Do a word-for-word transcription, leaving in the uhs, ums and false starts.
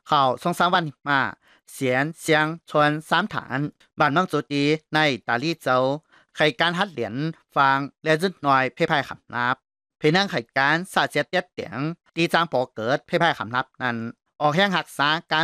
ข่าวสองสามวันมาเสียนเสียงชวนสามฐานบ้านเมืองจุดีในตาลีเจ้าไข่การฮัดเหรียญฟังและจุดหน่อยเพ่พายขำนับเพนังไข่การสาเจ็ดเตียดเตียงตีจางปอเกิดเพ่พายขำนับนั้นออกแห่งหักษาการ